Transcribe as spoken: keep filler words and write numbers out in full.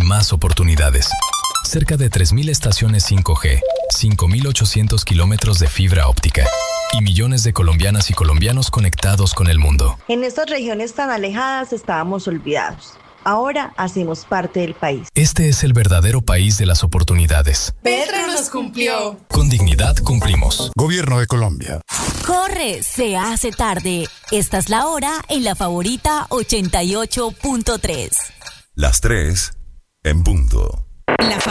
más oportunidades. Cerca de tres mil estaciones cinco G, cinco mil ochocientos kilómetros de fibra óptica y millones de colombianas y colombianos conectados con el mundo. En estas regiones tan alejadas estábamos olvidados. Ahora hacemos parte del país. Este es el verdadero país de las oportunidades. Petro nos cumplió. Con dignidad cumplimos. Gobierno de Colombia. Corre, se hace tarde. Esta es la hora en La Favorita ochenta y ocho punto tres. Las tres en punto. La